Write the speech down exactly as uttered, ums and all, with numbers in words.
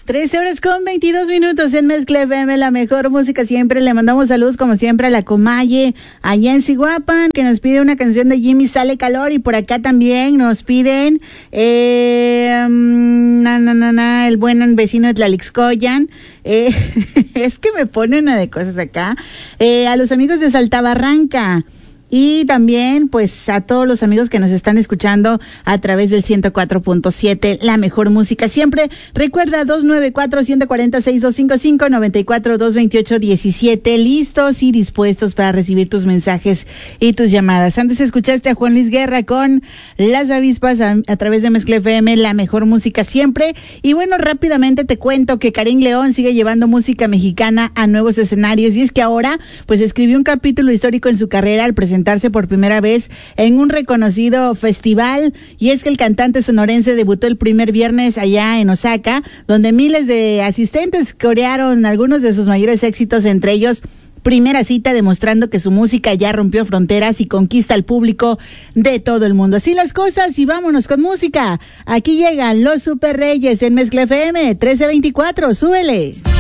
trece horas con veintidós minutos en Mezcla F M, la mejor música siempre. Le mandamos saludos como siempre a la Comaye, allá en Siguapan, que nos pide una canción de Jimmy Sale Calor, y por acá también nos piden eh, na, na, na, na, el buen vecino de Tlalixcoyan. Eh, es que me pone una de cosas acá. Eh, a los amigos de Saltabarranca. Y también, pues, a todos los amigos que nos están escuchando a través del ciento cuatro punto siete, la mejor música siempre. Recuerda, dos nueve cuatro, uno cuatro seis, dos cinco cinco, nueve cuatro, dos dos ocho, diecisiete, listos y dispuestos para recibir tus mensajes y tus llamadas. Antes escuchaste a Juan Luis Guerra con Las Avispas a, a través de Mezcla F M, la mejor música siempre. Y bueno, rápidamente te cuento que Karim León sigue llevando música mexicana a nuevos escenarios, y es que ahora, pues, escribió un capítulo histórico en su carrera al presentar presentarse por primera vez en un reconocido festival, y es que el cantante sonorense debutó el primer viernes allá en Osaka, donde miles de asistentes corearon algunos de sus mayores éxitos, entre ellos Primera Cita, demostrando que su música ya rompió fronteras y conquista al público de todo el mundo. Así las cosas, y vámonos con música. Aquí llegan los Super Reyes en Mezcla F M trece veinticuatro, súbele.